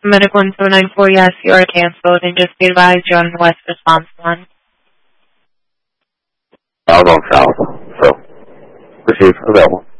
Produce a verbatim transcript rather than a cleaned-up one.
Medic one seven nine four, yes, you are canceled, and just be advised you're on the west response one. I was on south, so receive available.